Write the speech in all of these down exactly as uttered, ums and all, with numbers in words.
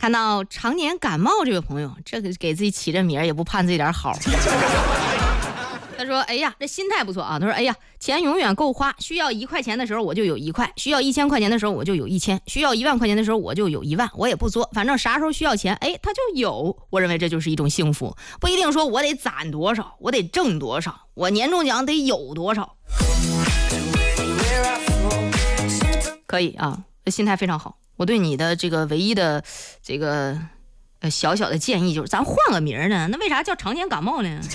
看到常年感冒这位朋友，这个给自己起这名儿也不盼自己点好。他说：“哎呀，这心态不错啊。”他说：“哎呀，钱永远够花，需要一块钱的时候我就有一块，需要一千块钱的时候我就有一千，需要一万块钱的时候我就有一万，我也不作，反正啥时候需要钱，哎，他就有。我认为这就是一种幸福，不一定说我得攒多少，我得挣多少，我年终奖得有多少。可以啊，这心态非常好。我对你的这个唯一的这个呃小小的建议就是，咱换个名呢，那为啥叫常年感冒呢？”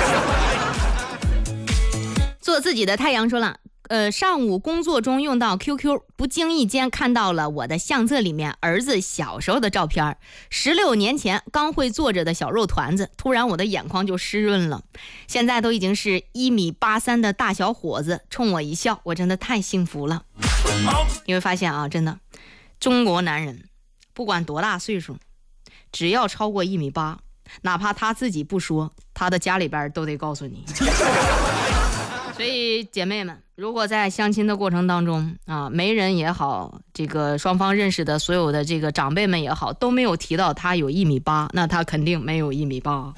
做自己的太阳说了，呃，上午工作中用到 Q Q， 不经意间看到了我的相册里面儿子小时候的照片，十六年前刚会坐着的小肉团子，突然我的眼眶就湿润了。现在都已经是一米八三的大小伙子，冲我一笑，我真的太幸福了。你会发现啊，真的，中国男人不管多大岁数，只要超过一米八，哪怕他自己不说，他的家里边都得告诉你。所以姐妹们，如果在相亲的过程当中啊，媒人也好，这个双方认识的所有的这个长辈们也好，都没有提到他有一米八，那他肯定没有一米八。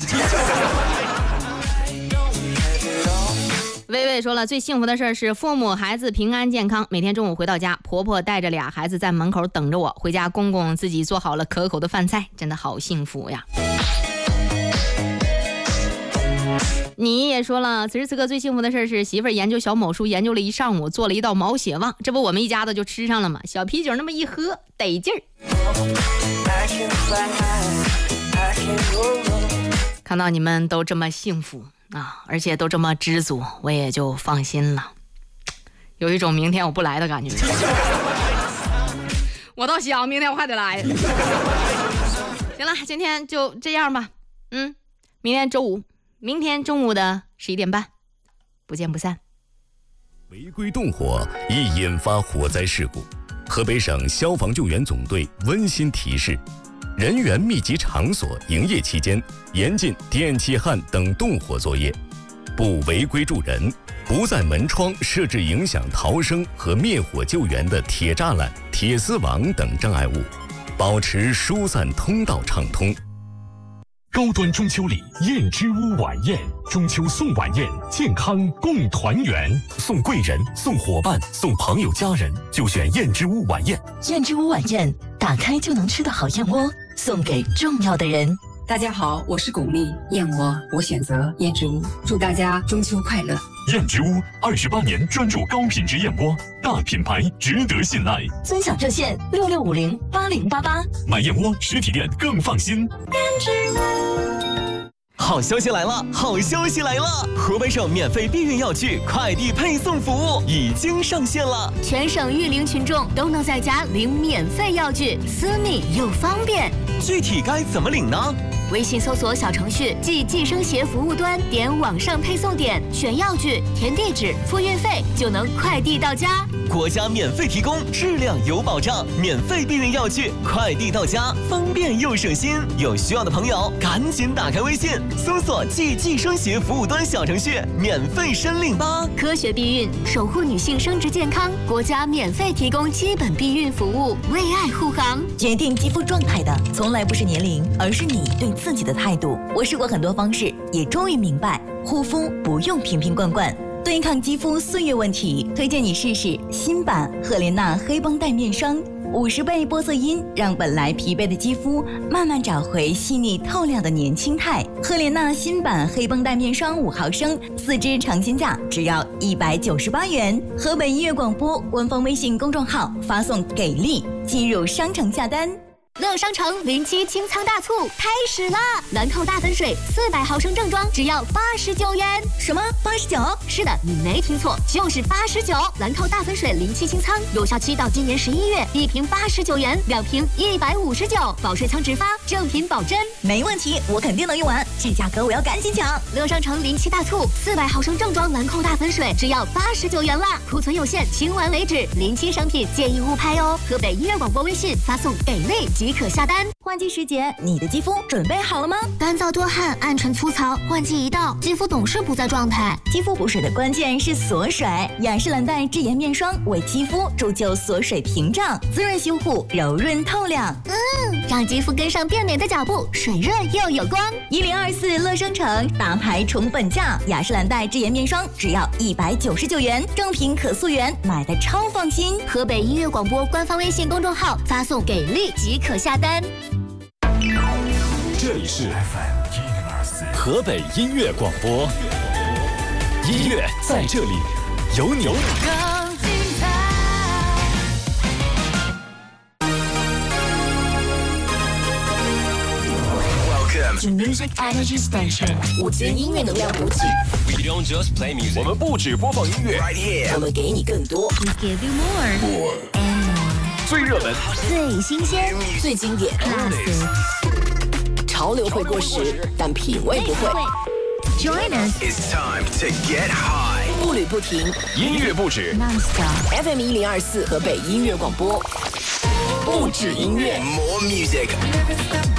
薇薇说了，最幸福的事是父母孩子平安健康，每天中午回到家，婆婆带着俩孩子在门口等着我，回家公公自己做好了可口的饭菜，真的好幸福呀。你也说了，此时此刻最幸福的事是媳妇儿研究小某书，研究了一上午，做了一道毛血旺，这不我们一家子就吃上了吗？小啤酒那么一喝，得劲儿。看到你们都这么幸福啊，而且都这么知足，我也就放心了，有一种明天我不来的感觉。我倒想明天我还得来。行了，今天就这样吧，嗯，明天周五。明天中午的十一点半，不见不散。 违规动火易引发火灾事故，河北省消防救援总队温馨提示：人员密集场所营业期间，严禁电气焊等动火作业，不违规助人，不在门窗设置影响逃生和灭火救援的铁栅栏、铁丝网等障碍物，保持疏散通道畅通。 高端中秋礼，燕之屋晚宴，中秋送晚宴，健康共团圆，送贵人、送伙伴、送朋友家人，就选燕之屋晚宴。 燕之屋晚宴，打开就能吃的好燕窝，送给重要的人。 大家好，我是巩俐，燕窝我选择燕之屋，祝大家中秋快乐。 燕之屋二十八年专注高品质燕窝，大品牌值得信赖。 尊享热线六六五零八零八八， 买燕窝实体店更放心。 燕之屋。 好消息来了！好消息来了！河北省免费避孕药具快递配送服务已经上线了， 全省育龄群众都能在家领免费药具，私密又方便。 具体该怎么领呢？ 微信搜索小程序即计生协服务端，点网上配送点，选药具，填地址，付运费，就能快递到家。 国家免费提供，质量有保障，免费避孕药具快递到家，方便又省心。有需要的朋友赶紧打开微信，搜索即计生协服务端小程序，免费申领吧。 科学避孕，守护女性生殖健康，国家免费提供基本避孕服务，为爱护航。 决定肌肤状态的从来不是年龄，而是你对自己的态度。我试过很多方式，也终于明白，护肤不用瓶瓶罐罐。对抗肌肤岁月问题，推荐你试试新版赫莲娜黑绷带面霜，五十倍玻色因让本来疲惫的肌肤慢慢找回细腻透亮的年轻态。赫莲娜新版黑绷带面霜五毫升，四支尝鲜价只要一百九十八元。河北音乐广播官方微信公众号发送给力，进入商城下单。 乐商城零七清仓大促开始啦！兰蔻大粉水四百毫升正装只要八十九元。 什么？八十九？ 是的，你没听错，就是八十九。兰蔻大粉水零七清仓有效期到今年十一月，一瓶八十九元，两瓶一百五十九，保税仓直发，正品保真。 没问题，我肯定能用完，这价格我要赶紧抢。 乐商城零七大促，四百毫升正装兰蔻大粉水只要八十九元啦，库存有限，清完为止。零七商品建议勿拍哦。河北音乐广播微信发送给力即即可下单。 换季时节，你的肌肤准备好了吗？ 干燥多汗、暗沉粗糙，换季一到，肌肤总是不在状态。 肌肤补水的关键是锁水，雅诗兰黛智妍面霜为肌肤铸就锁水屏障，滋润修护，柔润透亮。 嗯，让肌肤跟上变美的脚步，水润又有光。 一零二四乐生城大牌宠粉价，雅诗兰黛智妍面霜只要一百九十九元，正品可溯源，买的超放心。 河北音乐广播官方微信公众号发送给力即可下单。 这里是 F M 一零二四河北音乐广播，音乐在这里，有你。 To Music Energy Station， 五间音乐能量补给。 We don't just play music， 我们不只播放音乐 ，right here， 我们给你更多。 We give you more and more， 最热门、 最新鲜、 最经典。潮流会过时，但品味不会。 Join us， It's time to get high， 步履不停， 音乐不止 ，Non-stop。 F M 一零二四河北音乐广播，不止音乐 ，More music。